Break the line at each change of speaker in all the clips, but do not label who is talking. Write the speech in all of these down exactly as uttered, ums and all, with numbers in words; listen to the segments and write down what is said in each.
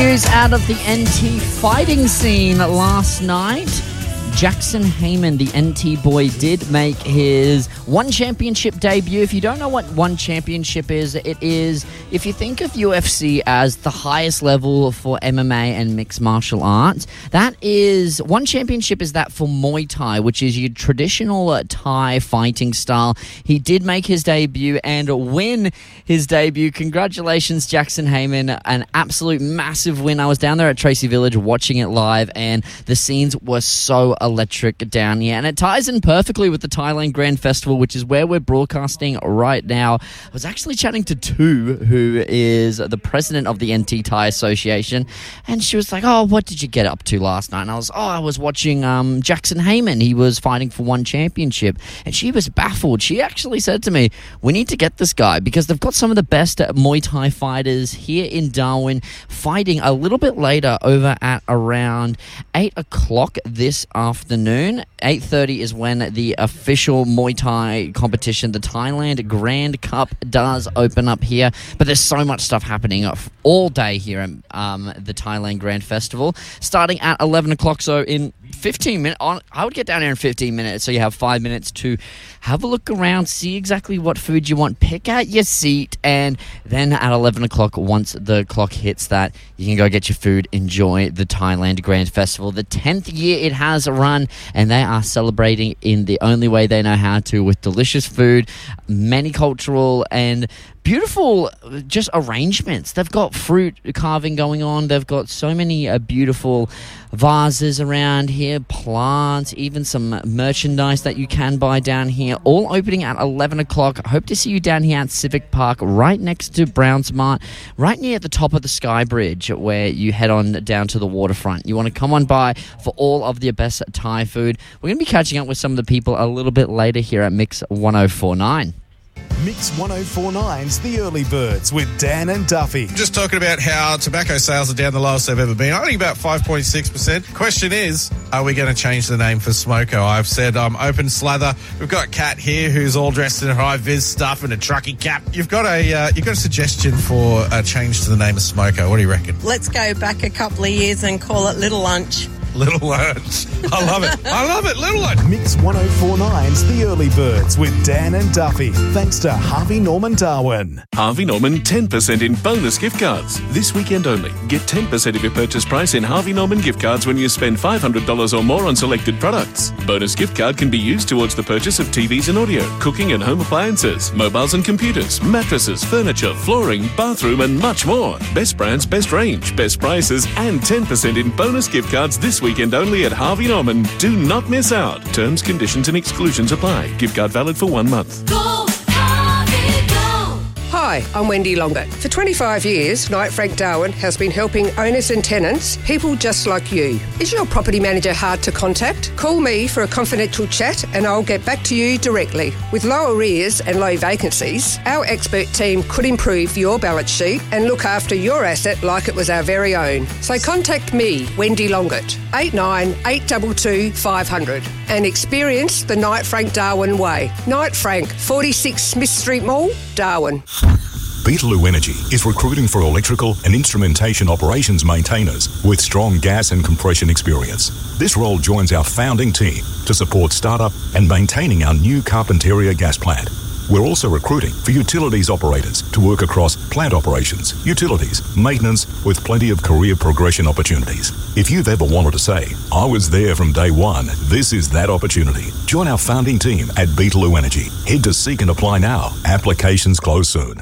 news out of the N T fighting scene last night. Jackson Heyman, the N T boy, did make his One Championship debut. If you don't know what One Championship is, it is, if you think of U F C as the highest level for M M A and mixed martial arts, that is, One Championship is that for Muay Thai, which is your traditional uh, Thai fighting style. He did make his debut and win his debut. Congratulations, Jackson Heyman. An absolute massive win. I was down there at Tracy Village watching it live, and the scenes were so electric down here, and it ties in perfectly with the Thailand Grand Festival, which is where we're broadcasting right now. I was actually chatting to Tu, who is the president of the N T Thai Association, and she was like, oh, what did you get up to last night? And I was, oh, I was watching um, Jackson Heyman. He was fighting for One Championship, and she was baffled. She actually said to me, we need to get this guy because they've got some of the best Muay Thai fighters here in Darwin fighting a little bit later over at around eight o'clock this afternoon. Afternoon. eight thirty is when the official Muay Thai competition, the Thailand Grand Cup, does open up here. But there's so much stuff happening all day here at um, the Thailand Grand Festival, starting at eleven o'clock. So in fifteen minutes, I would get down here in fifteen minutes, so you have five minutes to have a look around, see exactly what food you want, pick out your seat, and then at eleven o'clock, once the clock hits that, you can go get your food, enjoy the Thailand Grand Festival. The tenth year it has run, and they are celebrating in the only way they know how to, with delicious food, many cultural and beautiful just arrangements. They've got fruit carving going on. They've got so many uh, beautiful vases around here, plants, even some merchandise that you can buy down here, all opening at eleven o'clock. I hope to see you down here at Civic Park, right next to Brownsmart, right near the top of the Sky Bridge, where you head on down to the waterfront. You want to come on by for all of the best Thai food. We're going to be catching up with some of the people a little bit later here at Mix one oh four point nine.
Mix one oh four point nine's The Early Birds with Dan and Duffy.
Just talking about how tobacco sales are down the lowest they've ever been, only about five point six percent. Question is, are we going to change the name for Smoko? I've said I'm um, open slather. We've got Kat here who's all dressed in high-vis stuff and a trucking cap. You've got a uh, you've got a suggestion for a change to the name of Smoko. What do you reckon?
Let's go back a couple of years and call it Little Lunch.
Little Lunch. I love it. I love it. Little Lunch.
Mix one oh four point nine's The Early Birds with Dan and Duffy. Thanks to Harvey Norman Darwin.
Harvey Norman ten percent in bonus gift cards. This weekend only. Get ten percent of your purchase price in Harvey Norman gift cards when you spend five hundred dollars or more on selected products. Bonus gift card can be used towards the purchase of T Vs and audio, cooking and home appliances, mobiles and computers, mattresses, furniture, flooring, bathroom and much more. Best brands, best range, best prices and ten percent in bonus gift cards this weekend only at Harvey Norman. Do not miss out. Terms, conditions and exclusions apply. Gift card valid for one month.
Go, Harvey, go!
Hi, I'm Wendy Longett. For twenty-five years, Knight Frank Darwin has been helping owners and tenants, people just like you. Is your property manager hard to contact? Call me for a confidential chat and I'll get back to you directly. With low arrears and low vacancies, our expert team could improve your balance sheet and look after your asset like it was our very own. So contact me, Wendy Longett, eight nine eight two two five zero zero, and experience the Knight Frank Darwin way. Knight Frank, forty-six Smith Street Mall, Darwin.
Beetaloo Energy is recruiting for electrical and instrumentation operations maintainers with strong gas and compression experience. This role joins our founding team to support startup and maintaining our new Carpentaria gas plant. We're also recruiting for utilities operators to work across plant operations, utilities, maintenance, with plenty of career progression opportunities. If you've ever wanted to say, I was there from day one, this is that opportunity. Join our founding team at Beetaloo Energy. Head to Seek and Apply now. Applications close soon.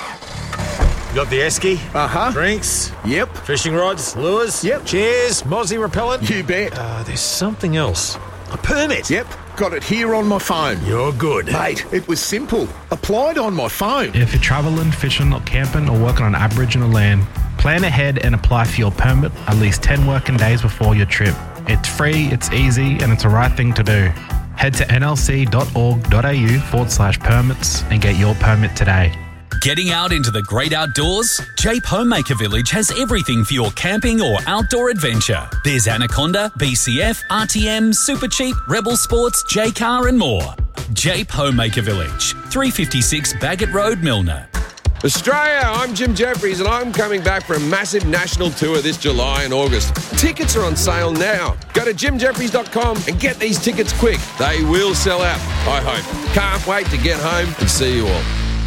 Got the esky?
Uh-huh.
Drinks?
Yep.
Fishing rods? Lures?
Yep.
Chairs? Mozzie repellent?
You bet.
Uh, there's something else. A permit?
Yep. Got it here on my phone.
You're good.
Mate, it was simple. Applied on my phone.
If you're travelling, fishing or camping or working on Aboriginal land, plan ahead and apply for your permit at least ten working days before your trip. It's free, it's easy, and it's the right thing to do. Head to nlc.org.au forward slash permits and get your permit today.
Getting out into the great outdoors? Jape Homemaker Village has everything for your camping or outdoor adventure. There's Anaconda, B C F, R T M, Super Cheap, Rebel Sports, J-Car and more. Jape Homemaker Village, three fifty-six Baggett Road, Milner.
Australia, I'm Jim Jeffries and I'm coming back for a massive national tour this July and August. Tickets are on sale now. Go to jim jeffries dot com and get these tickets quick. They will sell out, I hope. Can't wait to get home and see you all.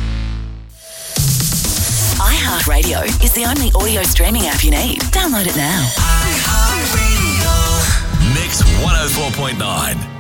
iHeartRadio is the only audio streaming app you need. Download it now.
Mix one oh four point nine.